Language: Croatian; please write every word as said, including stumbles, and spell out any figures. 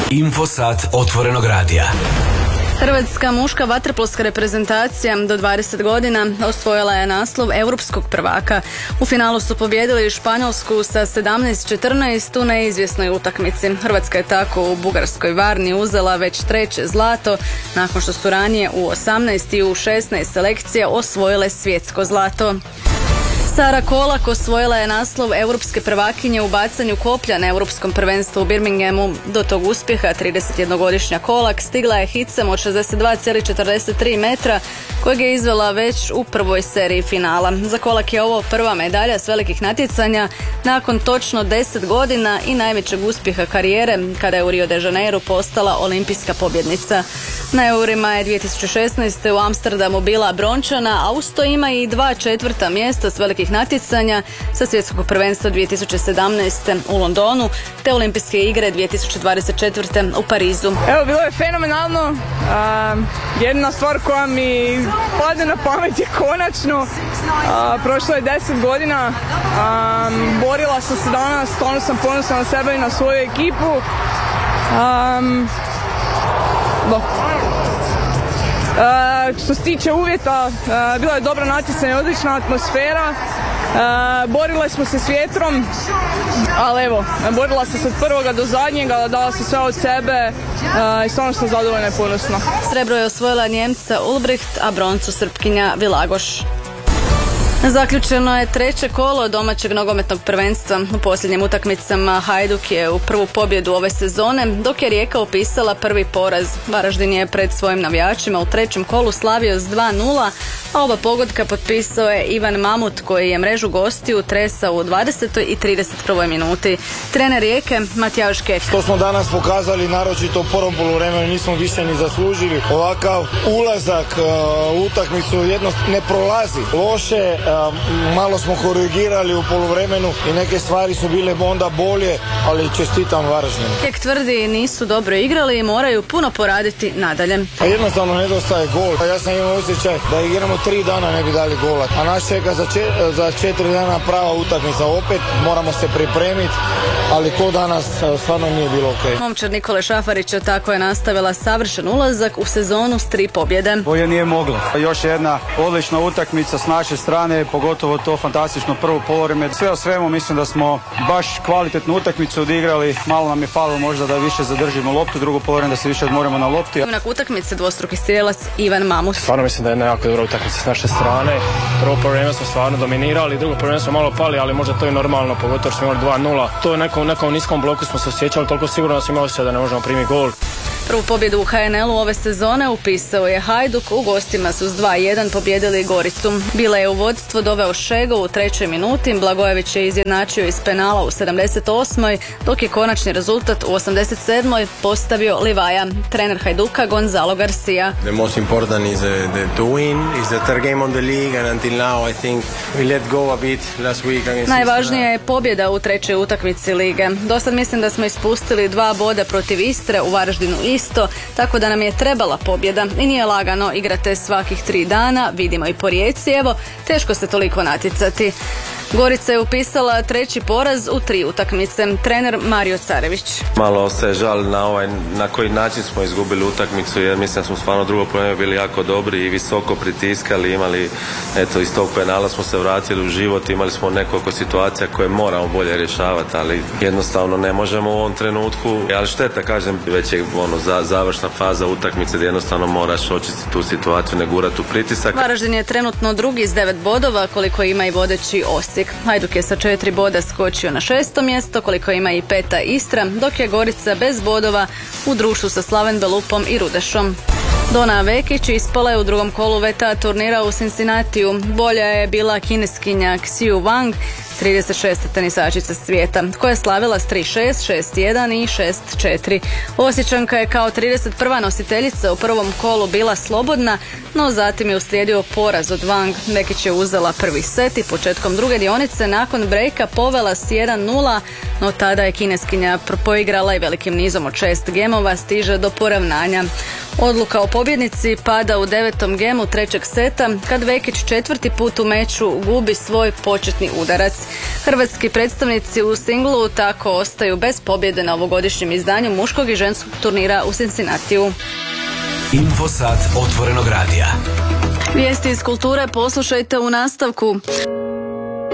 Infosat Otvorenog radija. Hrvatska muška vaterpolska reprezentacija do dvadeset godina osvojila je naslov europskog prvaka. U finalu su pobijedili Španjolsku sa sedamnaest četrnaest u neizvjesnoj utakmici. Hrvatska je tako u bugarskoj Varni uzela već treće zlato, nakon što su ranije u osamnaest i u šesnaest selekcija osvojile svjetsko zlato. Sara Kolak osvojila je naslov europske prvakinje u bacanju koplja na europskom prvenstvu u Birminghamu. Do tog uspjeha tridesetjednogodišnja Kolak stigla je hicem od šezdeset dva zarez četrdeset tri metra kojeg je izvela već u prvoj seriji finala. Za Kolak je ovo prva medalja s velikih natjecanja nakon točno deset godina i najvećeg uspjeha karijere kada je u Rio de Janeiro postala olimpijska pobjednica. Na Eurima je dvije tisuće šesnaeste. u Amsterdamu bila brončana, a uz to ima i dva četvrta mjesta s velikih natjecanja sa svjetskog prvenstva dvije tisuće sedamnaeste. u Londonu te olimpijske igre dvije tisuće dvadeset četvrte. u Parizu. Evo, bilo je fenomenalno. Uh, jedna stvar koja mi padne na pamet je konačno. Uh, prošlo je deset godina. Um, borila sam se danas, stvarno sam ponosna na sebe i na svoju ekipu. Um, do. Uh, što se tiče uvjeta, uh, bila je dobra natjecanja, odlična atmosfera. Uh, borile smo se s vjetrom, ali evo, borila sam se od prvoga do zadnjega, dala sam sve od sebe uh, i stvarno sam zadovoljna i ponosna. Srebro je osvojila Njemca Ulbricht, a broncu Srpkinja Vilagoš. Zaključeno je treće kolo domaćeg nogometnog prvenstva. U posljednjim utakmicama Hajduk je u prvu pobjedu ove sezone, dok je Rijeka upisala prvi poraz. Varaždin je pred svojim navijačima u trećem kolu slavio s dva nula, a oba pogotka potpisao je Ivan Mamut koji je mrežu gostiju tresao u dvadesetoj i trideset prvoj minuti. Trener Rijeke Matijaš Kek. To smo danas pokazali, naročito u prvom poluvremenu nismo više ni zaslužili. Ovakav ulazak uh, u utakmicu jednostavno ne prolazi. Loše, uh, malo smo korigirali u poluvremenu i neke stvari su bile onda bolje, ali čestitam Varaždinu. Kek tvrdi nisu dobro igrali i moraju puno poraditi nadalje. A jednostavno nedostaje gol. Ja sam imao osjećaj da igramo tri dana ne bi dali gola. A nas čeka za, čet, za četiri dana prava utakmica. Opet moramo se pripremiti, ali to danas stvarno nije bilo ok. Momčad Nikole Šafarića tako je nastavila savršen ulazak u sezonu s tri pobjede. Bolje nije moglo. Još jedna odlična utakmica s naše strane, pogotovo to fantastično prvo poluvreme. Sve o svemu mislim da smo baš kvalitetnu utakmicu odigrali. Malo nam je falilo možda da više zadržimo loptu, drugo poluvreme da se više odmorimo na lopti. Junak utakmice dvostruki strijelac Ivan Mamut. Stvarno mislim da je jedna jako dobra utakmica s naše strane. Prvo poluvreme smo stvarno dominirali, drugo poluvreme smo malo pali, ali možda to je normalno, pogotovo što smo imali dva nula. To je nekom, nekom niskom bloku smo se osjećali, toliko sigurno da smo imali osjećaj da ne možemo primiti gol. Prvu pobjedu u H N L-u ove sezone upisao je Hajduk, u gostima su s dva jedan pobjedili Goricu. Bila je u vodstvo doveo Šego u trećoj minuti, Blagojević je izjednačio iz penala u sedamdeset osmoj, dok je konačni rezultat u osamdeset sedmoj postavio Livaja. Trener Hajduka Gonzalo Garcia. The most important is the, the to win, is the third game on the league and until now I think we let go a bit last week against. Najvažnija je pobjeda u trećoj utakmici lige. Dosad mislim da smo ispustili dva boda protiv Istre, u Varaždinu isto, tako da nam je trebala pobjeda i nije lagano, igrate svakih tri dana, vidimo i po Rijeci, evo, teško se toliko natjecati. Gorica je upisala treći poraz u tri utakmice. Trener Mario Carević. Malo se žal na ovaj, na koji način smo izgubili utakmicu, jer mislim da smo stvarno drugo poluvreme bili jako dobri i visoko pritiskali, imali, eto, iz tog penala smo se vratili u život, imali smo nekoliko situacija koje moramo bolje rješavati, ali jednostavno ne možemo u ovom trenutku, ali šteta, kažem, već je ono, za, završna faza utakmice gdje jednostavno moraš očistiti tu situaciju, ne gurati u pritisak. Varaždin je trenutno drugi s devet bodova, koliko ima i vodeći Osijek. Hajduk je sa četiri boda skočio na šesto mjesto, koliko ima i peta Istra, dok je Gorica bez bodova u društvu sa Slaven Belupom i Rudešom. Dona Vekić ispala je u drugom kolu V T A turnira u Cincinnatiju. Bolja je bila kineskinja Xiu Wang, trideset šesta tenisačica svijeta, koja je slavila s tri šest, šest jedan i šest četiri. Osječanka je kao trideset prva nositeljica u prvom kolu bila slobodna, no zatim je uslijedio poraz od Wang. Vekić je uzela prvi set i početkom druge dionice nakon brejka povela s jedan nula, no tada je kineskinja poigrala i velikim nizom od šest gemova stiže do poravnanja. Odluka o pobjednici pada u devetom gemu trećeg seta, kad Vekić četvrti put u meču gubi svoj početni udarac. Hrvatski predstavnici u singlu tako ostaju bez pobjede na ovogodišnjem izdanju muškog i ženskog turnira u Cincinnatiju. Infosat otvorenog radija. Vijesti iz kulture poslušajte u nastavku.